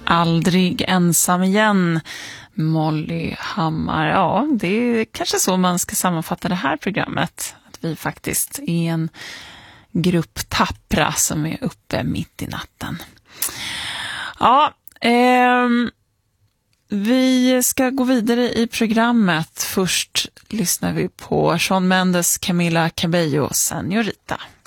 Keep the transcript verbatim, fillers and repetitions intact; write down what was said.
Aldrig ensam igen, Molly Hammar. Ja, det är kanske så man ska sammanfatta det här programmet. Att vi faktiskt är en grupp tappra som är uppe mitt i natten. Ja, ehm, vi ska gå vidare i programmet. Först lyssnar vi på Shawn Mendes, Camila Cabello, Señorita.